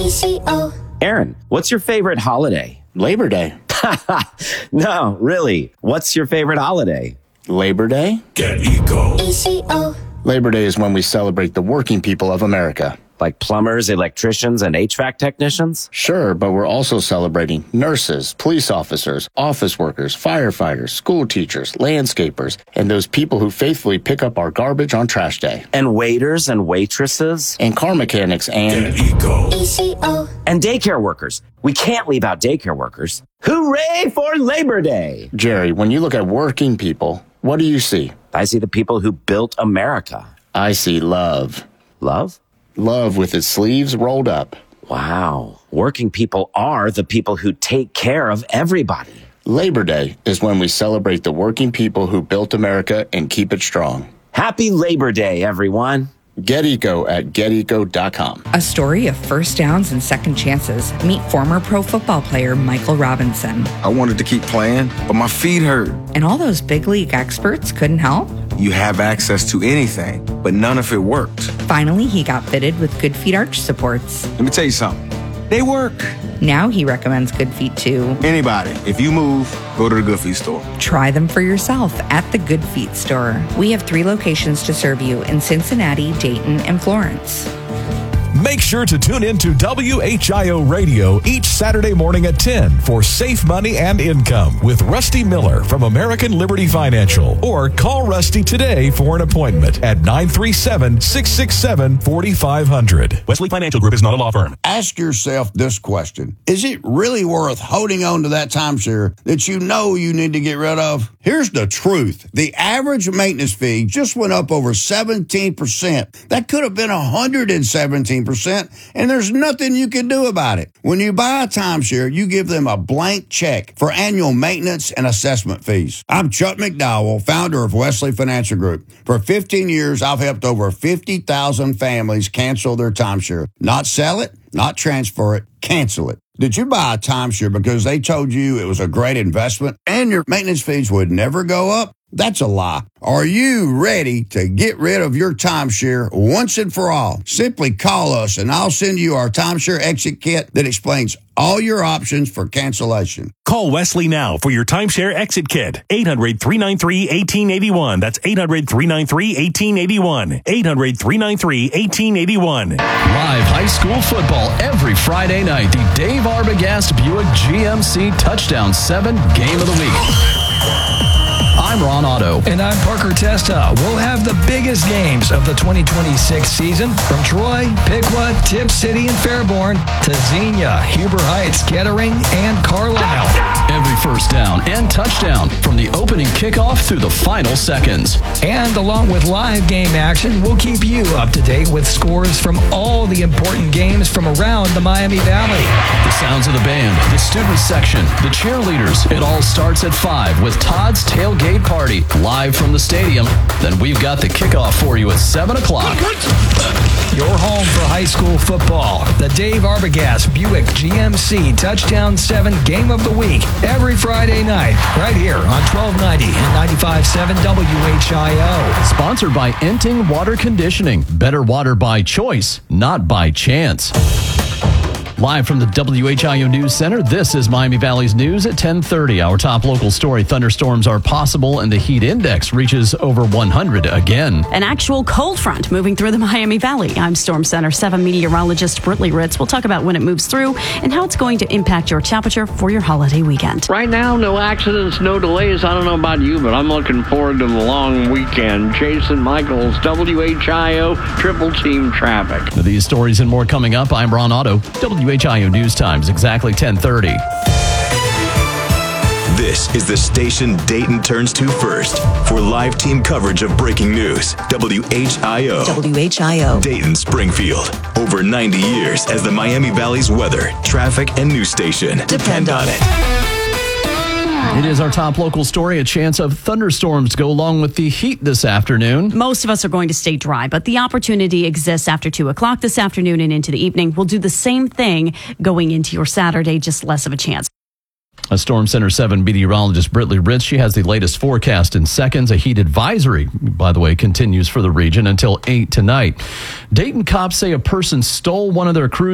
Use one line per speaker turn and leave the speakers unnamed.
ACO.
Aaron, what's your favorite holiday?
Labor Day.
No, really. What's your favorite holiday?
Labor Day?
Get Eco.
ACO.
Labor Day is when we celebrate the working people of America.
Like plumbers, electricians, and HVAC technicians?
Sure, but we're also celebrating nurses, police officers, office workers, firefighters, school teachers, landscapers, and those people who faithfully pick up our garbage on trash day.
And waiters and waitresses?
And car mechanics and...
Get Eco.
ACO.
And daycare workers. We can't leave out daycare workers. Hooray for Labor Day!
Jerry, when you look at working people, what do you see?
I see the people who built America.
I see love.
Love?
Love with its sleeves rolled up.
Wow. Working people are the people who take care of everybody.
Labor Day is when we celebrate the working people who built America and keep it strong.
Happy Labor Day, everyone.
Get Eco at geteco.com.
A story of first downs and second chances. Meet former pro football player Michael Robinson.
I wanted to keep playing, but my feet hurt.
And all those big league experts couldn't help?
You have access to anything, but none of it worked.
Finally, he got fitted with Good Feet arch supports.
Let me tell you something. They work.
Now he recommends Good Feet to
Anybody. If you move, go to the Good Feet store.
try them for yourself at the Good Feet store. We have 3 locations to serve you in Cincinnati, Dayton, and Florence.
Make sure to tune in to WHIO Radio each Saturday morning at 10 for Safe Money and Income with Rusty Miller from American Liberty Financial. Or call Rusty today for an appointment at 937-667-4500. Wesley Financial Group is not a law firm.
Ask yourself this question. Is it really worth holding on to that timeshare that you know you need to get rid of? Here's the truth. The average maintenance fee just went up over 17%. That could have been 117%, and there's nothing you can do about it. When you buy a timeshare, you give them a blank check for annual maintenance and assessment fees. I'm Chuck McDowell, founder of Wesley Financial Group. For 15 years, I've helped over 50,000 families cancel their timeshare. Not sell it, not transfer it, cancel it. Did you buy a timeshare because they told you it was a great investment and your maintenance fees would never go up? That's a lie. Are you ready to get rid of your timeshare once and for all? Simply call us and I'll send you our timeshare exit kit that explains all your options for cancellation.
Call Wesley now for your timeshare exit kit. 800-393-1881. That's 800-393-1881. 800-393-1881.
Live high school football every Friday night. The Dave Arbogast Buick GMC Touchdown 7 Game of the Week. I'm Ron Otto.
And I'm Parker Testa. We'll have the biggest games of the 2026 season from Troy, Piqua, Tip City, and Fairborn to Xenia, Huber Heights, Kettering, and Carlisle.
Every first down and touchdown from the opening kickoff through the final seconds.
And along with live game action, we'll keep you up to date with scores from all the important games from around the Miami Valley.
The sounds of the band, the student section, the cheerleaders. It all starts at 5 with Todd's Tailgate Party live from the stadium. Then we've got the kickoff for you at 7 o'clock.
Your home for high school football. The Dave Arbogast Buick GMC Touchdown 7 Game of the Week. Every Friday night, right here on 1290 and 95.7 WHIO.
Sponsored by Enting Water Conditioning. Better water by choice, not by chance. Live from the WHIO News Center, this is Miami Valley's News at 10:30. Our top local story, thunderstorms are possible and the heat index reaches over 100 again.
An actual cold front moving through the Miami Valley. I'm Storm Center 7 meteorologist Britley Ritz. We'll talk about when it moves through and how it's going to impact your temperature for your holiday weekend.
Right now, no accidents, no delays. I don't know about you, but I'm looking forward to the long weekend. Jason Michaels, WHIO Triple Team Traffic.
These stories and more coming up. I'm Ron Otto, WHIO News Times, exactly 10:30.
This is the station Dayton turns to first for live team coverage of breaking news. WHIO.
WHIO.
Dayton Springfield. Over 90 years as the Miami Valley's weather, traffic, and news station. Depend on it.
It is our top local story. A chance of thunderstorms to go along with the heat this afternoon.
Most of us are going to stay dry, but the opportunity exists after 2 o'clock this afternoon and into the evening. We'll do the same thing going into your Saturday, just less of a chance.
A Storm Center 7 meteorologist, Britley Ritz, she has the latest forecast in seconds. A heat advisory, by the way, continues for the region until 8 tonight. Dayton cops say a person stole one of their crews